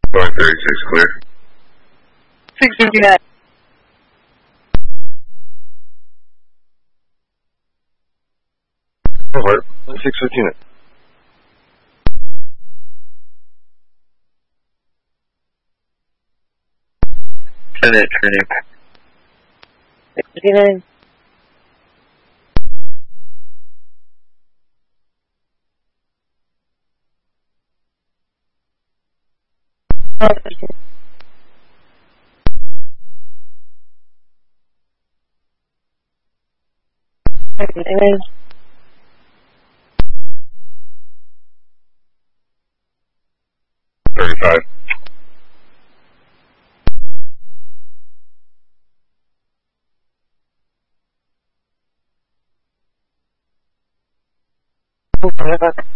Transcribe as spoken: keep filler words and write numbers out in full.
Going thirty-six clear. six fifty-nine. Over. six fifteen. Send it, Trini. six fifty-nine. thirty-five. Whatever.